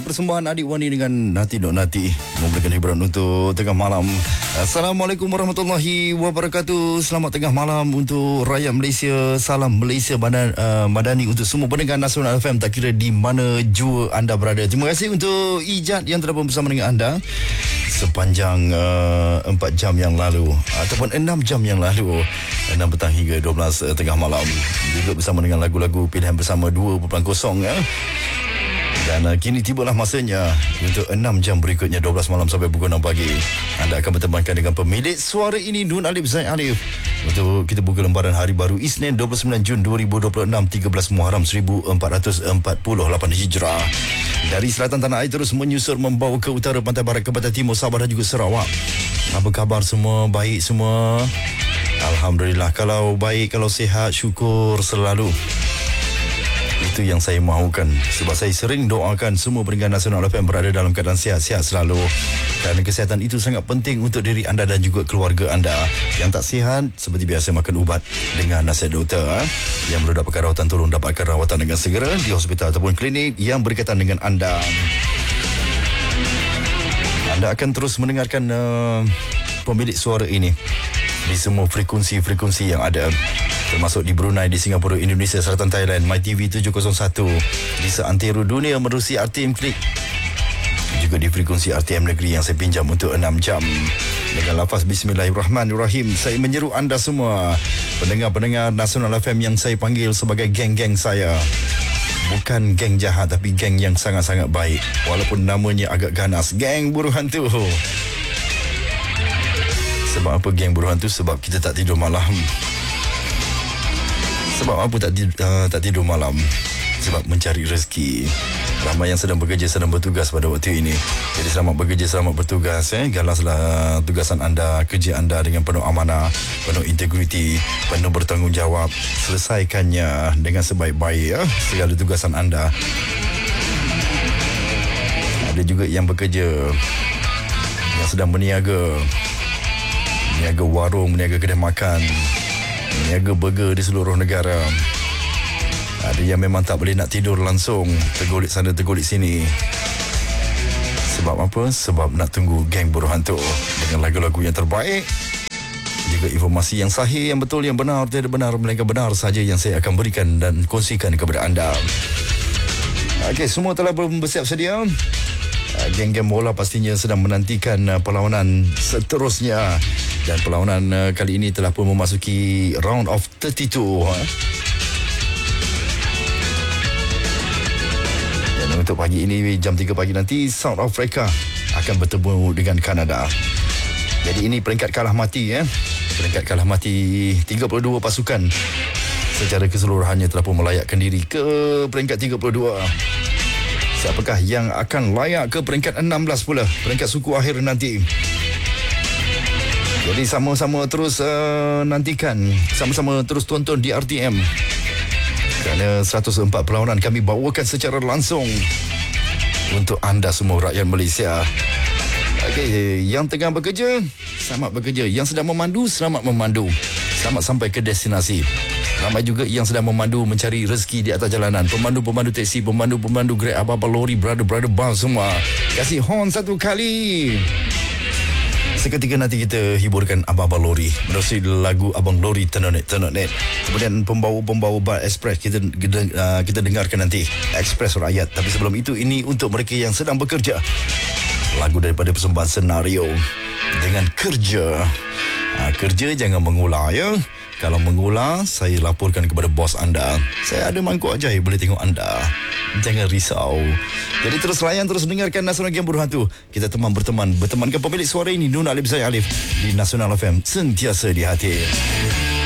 persembahan Adik Wani dengan Nati Dok Nati memberikan hiburan untuk tengah malam. Assalamualaikum warahmatullahi wabarakatuh. Selamat tengah malam untuk rakyat Malaysia. Salam Malaysia Madani untuk semua pendengar Nasional FM, tak kira di mana jua anda berada. Terima kasih untuk Ijat yang telah bersama dengan anda sepanjang 4 jam yang lalu ataupun 6 jam yang lalu, 6 petang hingga 12 tengah malam, juga bersama dengan lagu-lagu pilihan bersama 2.0 ya. Dan kini tibalah masanya untuk 6 jam berikutnya, 12 malam sampai pukul 6 pagi. Anda akan bertemankan dengan pemilik suara ini, Nun Alif Zaid Alif, untuk kita buka lembaran hari baru Isnin 29 Jun 2026, 13 Muharram 1448 Hijrah. Dari selatan tanah air terus menyusur membawa ke utara, pantai barat ke pantai timur, Sabah dan juga Sarawak. Apa khabar semua? Baik semua? Alhamdulillah. Kalau baik, kalau sihat, syukur selalu. Itu yang saya mahukan, sebab saya sering doakan semua pendengar Nasional FM berada dalam keadaan sihat-sihat selalu, kerana kesihatan itu sangat penting untuk diri anda dan juga keluarga anda. Yang tak sihat, seperti biasa, makan ubat dengan nasihat doktor. Yang perlu dapatkan rawatan, tolong dapatkan rawatan dengan segera di hospital ataupun klinik yang berkaitan dengan anda. Anda akan terus mendengarkan pemilik suara ini di semua frekuensi-frekuensi yang ada, termasuk di Brunei, di Singapura, Indonesia, Selatan Thailand, MyTV 701, di seantero dunia menerusi RTM Klik, juga di frekuensi RTM Negeri yang saya pinjam untuk 6 jam. Dengan lafaz Bismillahirrahmanirrahim, saya menyeru anda semua, pendengar-pendengar Nasional FM yang saya panggil sebagai geng-geng saya. Bukan geng jahat, tapi geng yang sangat-sangat baik, walaupun namanya agak ganas, geng buruh hantu. Sebab apa geng buruh hantu? Sebab kita tak tidur malam. Sebab apa tak tidur malam? Sebab mencari rezeki. Ramai yang sedang bekerja, sedang bertugas pada waktu ini. Jadi selamat bekerja, selamat bertugas. Galaslah tugasan anda, kerja anda dengan penuh amanah, penuh integriti, penuh bertanggungjawab. Selesaikannya dengan sebaik-baik segala tugasan anda. Ada juga yang bekerja, yang sedang berniaga, meniaga warung, meniaga kedai makan, meniaga burger di seluruh negara. Ada yang memang tak boleh nak tidur langsung, tergulik sana tergulik sini. Sebab apa? Sebab nak tunggu geng buruh hantu dengan lagu-lagu yang terbaik, juga informasi yang sahih, yang betul, yang benar, tidak benar, melainkan benar saja yang saya akan berikan dan kongsikan kepada anda. Okey, semua telah bersiap sedia. Geng-geng bola pastinya sedang menantikan perlawanan seterusnya, dan perlawanan kali ini telah pun memasuki round of 32. Dan untuk pagi ini, jam 3 pagi nanti, South Africa akan bertemu dengan Kanada. Jadi ini peringkat kalah mati Peringkat kalah mati 32 pasukan secara keseluruhannya telah pun melayakkan diri ke peringkat 32. Siapakah yang akan layak ke peringkat 16 pula, peringkat suku akhir nanti? Jadi sama-sama terus nantikan, sama-sama terus tonton di RTM, kerana 104 perlawanan kami bawakan secara langsung untuk anda semua rakyat Malaysia. Okey, yang tengah bekerja, selamat bekerja. Yang sedang memandu, selamat memandu. Selamat sampai ke destinasi. Ramai juga yang sedang memandu mencari rezeki di atas jalanan. Pemandu-pemandu teksi, pemandu-pemandu Grab, abang-abang lori, brother-brother bus semua. Kasih horn satu kali. Seketika nanti kita hiburkan abang-abang lori menerusi lagu Abang Lori Tenonet. Kemudian pembawa-pembawa bar Express kita dengarkan nanti, Express Rakyat. Tapi sebelum itu, ini untuk mereka yang sedang bekerja, lagu daripada persembahan Senario dengan Kerja. Kerja jangan mengular ya. Kalau mengular, saya laporkan kepada bos anda. Saya ada mangkuk ajaib, boleh tengok anda. Jangan risau. Jadi terus layan, terus dengarkan Nasional Game Buruh Hantu. Kita bertemankan pemilik suara ini, Nun Alif Zaid Alif, di Nasional FM, sentiasa di hati.